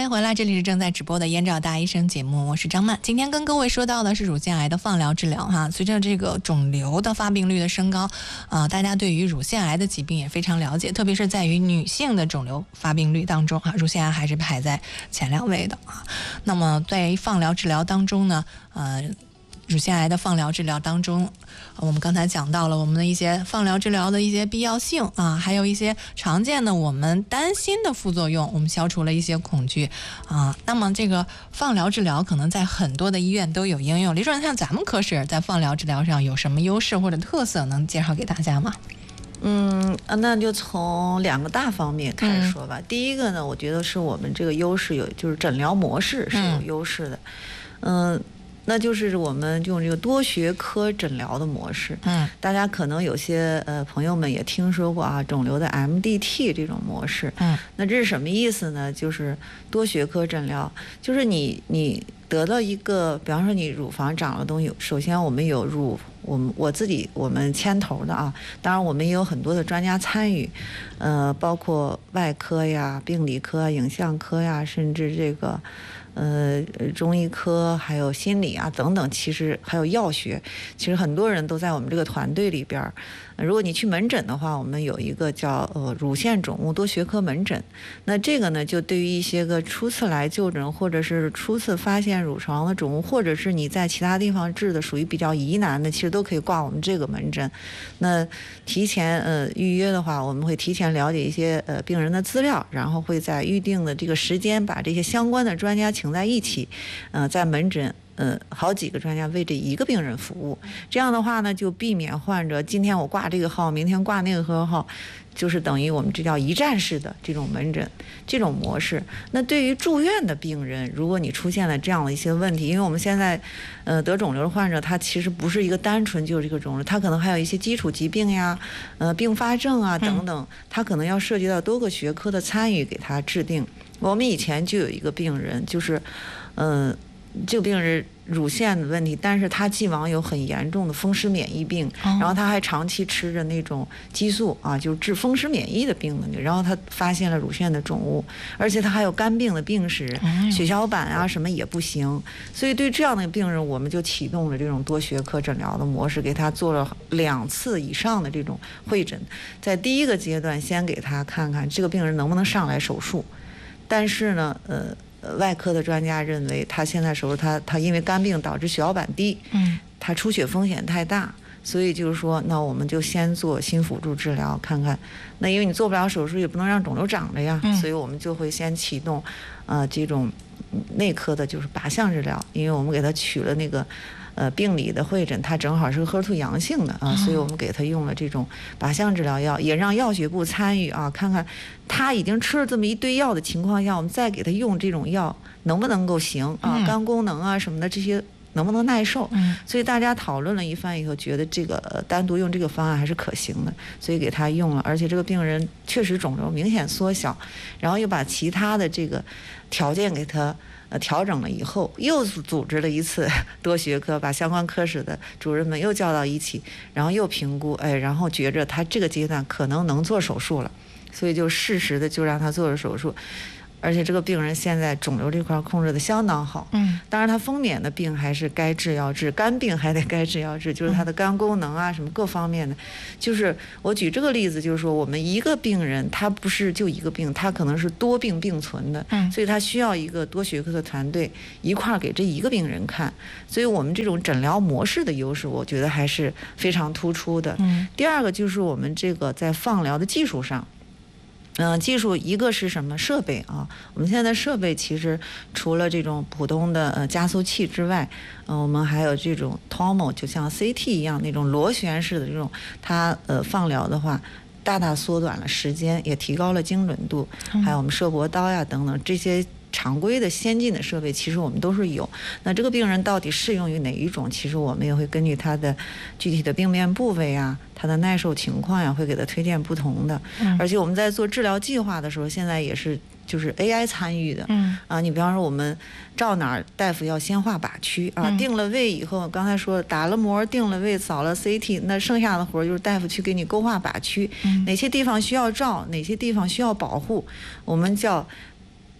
欢迎回来，这里是正在直播的燕赵大医生节目，我是张曼。今天跟各位说到的是乳腺癌的放疗治疗哈。随着这个肿瘤的发病率的升高，大家对于乳腺癌的疾病也非常了解，特别是在于女性的肿瘤发病率当中哈，乳腺癌还是排在前2位的啊。那么在放疗治疗当中呢，乳腺癌的放疗治疗当中，我们刚才讲到了我们的一些放疗治疗的一些必要性啊，还有一些常见的我们担心的副作用，我们消除了一些恐惧啊。那么这个放疗治疗可能在很多的医院都有应用，李主任，像咱们科室在放疗治疗上有什么优势或者特色，能介绍给大家吗？ 那就从2个大方面开始说吧。第一个呢，我觉得是我们这个优势就是诊疗模式是有优势的。那就是我们用这个多学科诊疗的模式。大家可能有些朋友们也听说过啊，肿瘤的 MDT 这种模式。那这是什么意思呢？就是多学科诊疗，就是你得到一个，比方说你乳房长了东西，首先我们有我们牵头的啊，当然我们也有很多的专家参与，包括外科呀、病理科、影像科呀，甚至这个中医科，还有心理啊等等，其实还有药学，其实很多人都在我们这个团队里边。如果你去门诊的话，我们有一个叫乳腺肿物多学科门诊。那这个呢，就对于一些个初次来就诊，或者是初次发现乳床的肿物，或者是你在其他地方治的属于比较疑难的，其实都可以挂我们这个门诊。那提前预约的话，我们会提前了解一些病人的资料，然后会在预定的这个时间把这些相关的专家请在一起，在门诊好几个专家为这一个病人服务。这样的话呢，就避免患者今天我挂这个号，明天挂那个号，就是等于我们这叫一站式的这种门诊这种模式。那对于住院的病人，如果你出现了这样的一些问题，因为我们现在得肿瘤的患者，他其实不是一个单纯就是这个肿瘤，他可能还有一些基础疾病呀、并发症啊等等，他可能要涉及到多个学科的参与给他制定。我们以前就有一个病人，就是这个病人乳腺的问题，但是他既往有很严重的风湿免疫病，然后他还长期吃着那种激素啊，就是治风湿免疫的病的，然后他发现了乳腺的肿物，而且他还有肝病的病史，血小板啊什么也不行。所以对这样的病人，我们就启动了这种多学科诊疗的模式，给他做了2次以上的这种会诊。在第一个阶段，先给他看看这个病人能不能上来手术，但是呢，外科的专家认为他现在手术，他因为肝病导致血小板低，他出血风险太大，所以就是说，那我们就先做新辅助治疗看看。那因为你做不了手术，也不能让肿瘤长着呀，所以我们就会先启动这种内科的，就是靶向治疗，因为我们给他取了那个病理的会诊，它正好是个HER2阳性的啊，所以我们给他用了这种靶向治疗药，也让药学部参与啊，看看他已经吃了这么一堆药的情况下，我们再给他用这种药能不能够行啊，肝功能啊什么的这些能不能耐受。所以大家讨论了一番以后，觉得这个单独用这个方案还是可行的，所以给他用了，而且这个病人确实肿瘤明显缩小，然后又把其他的这个条件给他调整了以后，又组织了一次多学科，把相关科室的主任们又叫到一起，然后又评估，然后觉着他这个阶段可能能做手术了，所以就适时的就让他做了手术。而且这个病人现在肿瘤这块控制的相当好，当然他风免的病还是该治要治，肝病还得该治要治，就是他的肝功能啊什么各方面的。就是我举这个例子，就是说我们一个病人他不是就一个病，他可能是多病并存的，所以他需要一个多学科的团队一块儿给这一个病人看。所以我们这种诊疗模式的优势，我觉得还是非常突出的。第二个就是我们这个在放疗的技术上。技术一个是什么设备啊？我们现在设备其实除了这种普通的加速器之外，我们还有这种 TOMO， 就像 CT 一样那种螺旋式的这种，它放疗的话，大大缩短了时间，也提高了精准度，还有我们射铂刀呀等等这些。常规的先进的设备其实我们都是有，那这个病人到底适用于哪一种，其实我们也会根据他的具体的病变部位啊，他的耐受情况呀，会给他推荐不同的。而且我们在做治疗计划的时候，现在也是就是 AI 参与的。你比方说我们照哪儿，大夫要先画靶区啊，定了位以后，刚才说打了膜，定了位，扫了 CT， 那剩下的活就是大夫去给你勾画靶区，哪些地方需要照，哪些地方需要保护，我们叫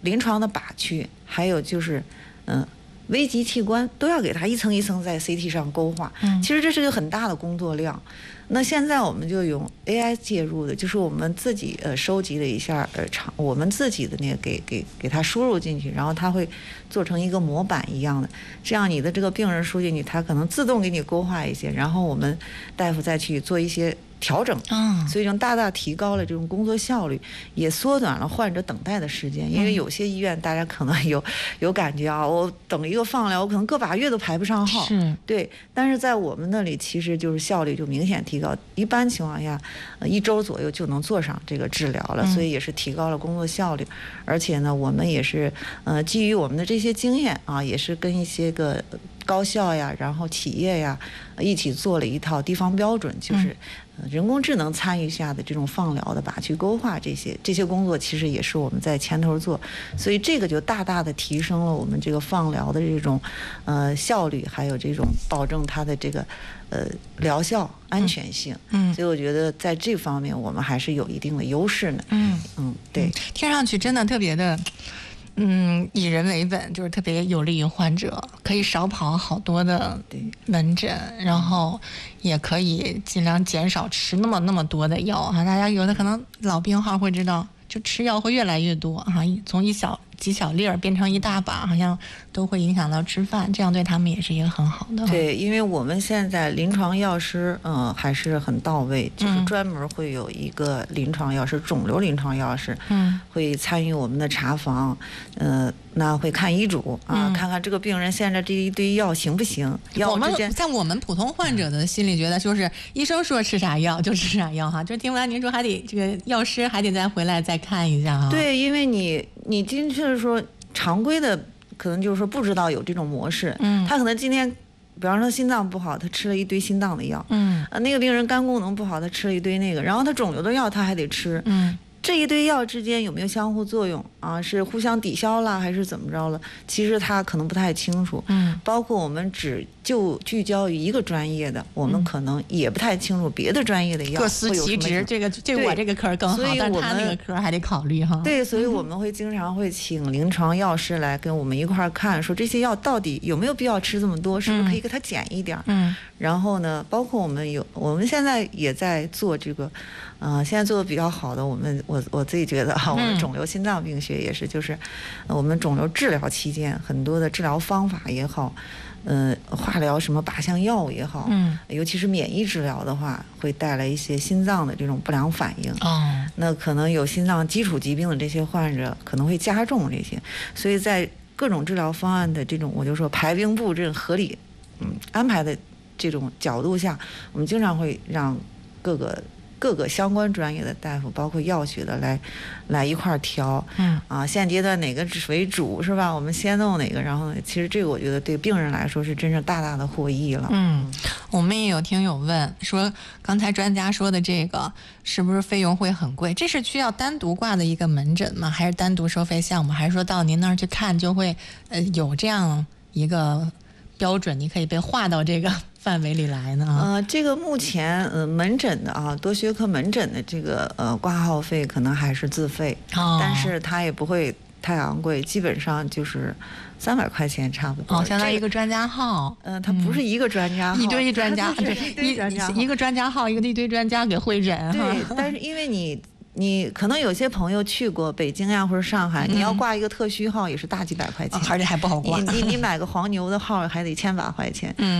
临床的靶区，还有就是危急器官都要给它一层一层在 CT 上勾画。其实这是个很大的工作量。那现在我们就用 AI 介入的，就是我们自己收集了一下我们自己的那个给它输入进去，然后它会做成一个模板一样的，这样你的这个病人输进去，它可能自动给你勾画一些，然后我们大夫再去做一些调整，所以就大大提高了这种工作效率，也缩短了患者等待的时间。因为有些医院大家可能有感觉啊，我等一个放疗，我可能个把月都排不上号。对，但是在我们那里其实就是效率就明显提高，一般情况下1周左右就能做上这个治疗了，所以也是提高了工作效率。而且呢，我们也是基于我们的这些经验啊，也是跟一些个高校呀，然后企业呀一起做了一套地方标准，就是人工智能参与下的这种放疗的靶区勾画，这些工作其实也是我们在前头做，所以这个就大大的提升了我们这个放疗的这种效率，还有这种保证它的这个疗效安全性。所以我觉得在这方面我们还是有一定的优势呢。对， 听上去真的特别的以人为本，就是特别有利于患者，可以少跑好多的门诊，然后也可以尽量减少吃那么多的药啊。大家有的可能老病号会知道，就吃药会越来越多哈，从几小粒儿变成一大把，好像都会影响到吃饭，这样对他们也是一个很好的。 对，因为我们现在临床药师还是很到位，就是专门会有一个临床药师，肿瘤临床药师，会参与我们的查房，那会看医嘱啊，看看这个病人现在这一堆药行不行。 我们在我们普通患者的心里觉得，就是医生说吃啥药就吃啥药哈，就听完您说还得这个药师还得再回来再看一下哈。 对，因为你今就是说常规的可能就是说不知道有这种模式，他可能今天比方说心脏不好，他吃了一堆心脏的药，那个病人肝功能不好，他吃了一堆那个，然后他肿瘤的药他还得吃，这一堆药之间有没有相互作用啊？是互相抵消了还是怎么着了？其实他可能不太清楚。包括我们只就聚焦于一个专业的，我们可能也不太清楚别的专业的药各司其职。我这个科更好，但他那个科还得考虑哈。 对，所以我们会经常会请临床药师来跟我们一块儿看，说这些药到底有没有必要吃这么多，是不是可以给它减一点。然后呢，包括我们现在也在做这个。现在做的比较好的，我自己觉得我们肿瘤心脏病学也是，就是我们肿瘤治疗期间很多的治疗方法也好，化疗什么靶向药物也好，尤其是免疫治疗的话，会带来一些心脏的这种不良反应。那可能有心脏基础疾病的这些患者可能会加重这些，所以在各种治疗方案的这种我就说排兵布阵、合理安排的这种角度下，我们经常会让各个相关专业的大夫，包括药学的来一块儿调。现阶段哪个为主是吧？我们先弄哪个，然后其实这个我觉得对病人来说是真正大大的获益了。 我们也有听友问说，刚才专家说的这个是不是费用会很贵？这是需要单独挂的一个门诊吗？还是单独收费项目？还是说到您那儿去看就会有这样一个标准，你可以被划到这个范围里来呢？ 这个目前门诊的多学科门诊的这个挂号费可能还是自费，但是它也不会太昂贵，基本上就是300块钱差不多。 相当于一个专家号。 它不是一个专家号， 一堆专家，对，一个专家号，一堆专家给会诊。 对，但是因为你可能有些朋友去过北京呀或者上海，你要挂一个特需号也是大几百块钱， 而且还不好挂。 你买个黄牛的号还得1000把块钱。